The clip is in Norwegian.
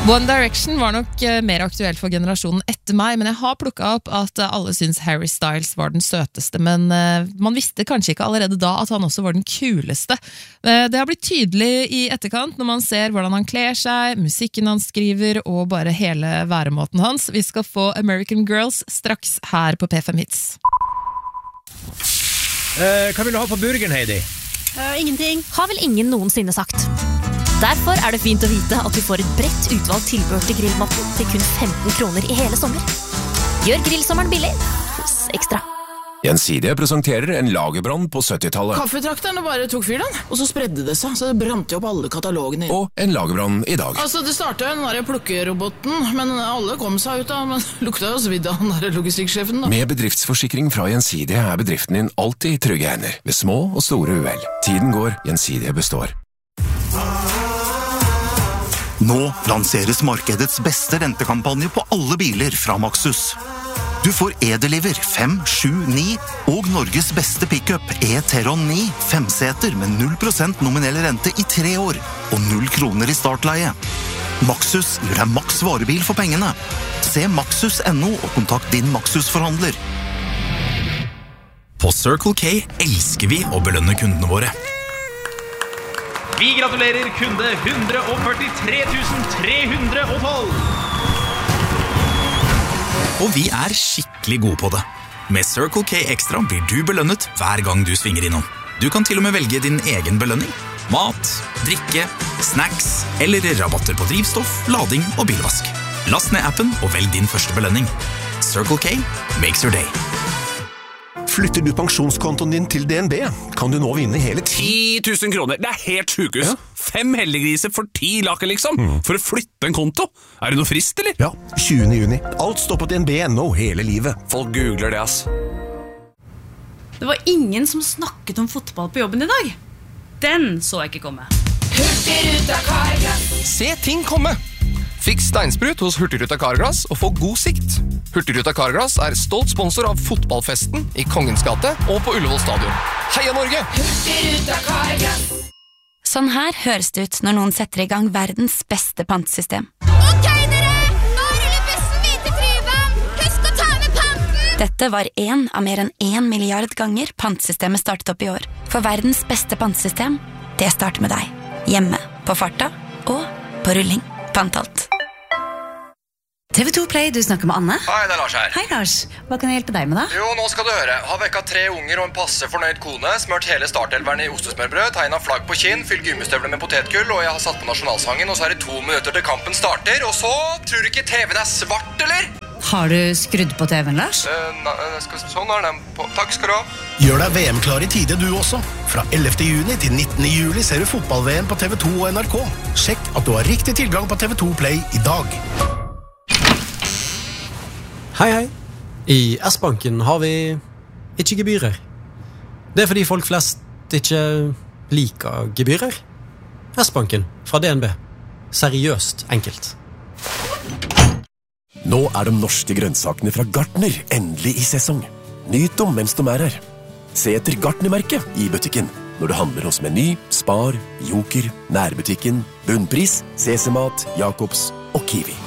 One Direction var nok mer aktuelt for generasjonen etter meg, men jeg har plukket opp at alle synes Harry Styles var den søteste, men man visste kanskje ikke allerede da at han også var den kuleste. Det har blitt tydelig i etterkant når man ser hvordan han kler seg, musikken han skriver og bare hele væremåten hans. Vi skal få American Girls straks her på P5 Hits. Hva vil du ha på burgeren, Heidi? Ingenting. Har vel ingen noensinne sagt. Derfor det fint å vite at du får et bredt utvalgt tilbehør til grillmaten til kun 15 kroner i hele sommer. Gjør grillsommeren billig hos Ekstra. Gjensidige presenterer en lagerbrann på 70-tallet. Kaffetrakterne bare tok fyr den, og så spredde det seg, så det brant jo opp alle katalogene. Og en lagerbrann i dag. Altså, det startet jo den der plukkeroboten, men alle kom seg ut av, men lukta jo svidd av den der logistikksjefen da. Med bedriftsforsikring fra Gjensidige bedriften din alltid i trygge hender, ved små og store uhell. Tiden går, Gjensidige består. Nå lanseres markedets beste rentekampanje på alle biler fra Maxus. Du får E-Deliver 5, 7, 9 og Norges beste pickup E-Teron 9 5-seter med 0% nominell rente i 3 år og 0 kroner i startleie. Maxus gir deg maks varebil for pengene. Se Maxus.no og kontakt din Maxus-forhandler. På Circle K elsker vi å belønne kundene våre. Vi gratulerer kunde 143 312! Og vi skikkelig gode på det. Med Circle K Extra blir du belønnet hver gang du svinger innom. Du kan til og med velge din egen belønning. Mat, drikke, snacks eller rabatter på drivstoff, lading og bilvask. Last ned appen og velg din første belønning. Circle K makes your day. Flytter du pensjonskontoen din til DNB, kan du nå vinne hele 10 000 kroner. Det helt sjukehus. Ja. 5 heldiggriser for 10 laker liksom. For å flytte en konto. Det noe frist, eller? Ja, 20. juni. Alt står på DNB.no hele livet. Folk googler det, ass. Det var ingen som snakket om fotball på jobben i dag. Den så jeg ikke komme. Hurtigruta Carglass. Se ting komme! Fiks steinsprut hos Hurtigruta Carglass og få god sikt. Hurtigruta Carglass stolt sponsor av fotballfesten i Kongens gate og på Ullevål stadion. Heia Norge! Hurtigruta Carglass. Sånn her høres det ut når noen setter i gang verdens beste pantesystem. Ok, dere! Nå ruller bussen videre til Tryvann! Husk å ta med panten! Dette var en av mer enn 1 milliard ganger pantsystemet startet opp i år. For verdens beste pantesystem, det starter med deg. Hjemme, på farta og på rulling. Pantalt. TV2 Play, du snakker med Anne. Hei, det Lars her. Hei Lars, hva kan jeg hjelpe deg med da? Jo, nå skal du høre. Har vekket 3 unger og en passe fornøyd kone, smørt hele startelveren i ostesmørbrød, tegnet flagg på kinn, fylt gummistøvler med potetgull, og jeg har satt på nasjonalsangen, og så det 2 minutter til kampen starter, og så tror du ikke TV'en svart, eller? Har du skrudd på TV'en, Lars? Sånn den på. Takk skal du ha. Gjør deg VM-klar i tide du også. Fra 11. juni til 19. juli ser du fotball-VM på TV2 og NRK. Sjekk at du har riktig tilgang på TV2 Play i dag. Hei, hei. I S-banken har vi ikke gebyrer. Det fordi folk flest ikke liker gebyrer. S-banken fra DNB. Seriøst enkelt. Nå de norske grønnsakene fra Gartner endelig i sesong. Nyt dem mens de her. Se etter Gartner-merket i butikken når du handler hos Meny, Spar, Joker, Nærbutikken, Bunnpris, CC-mat, Jacobs og Kiwi.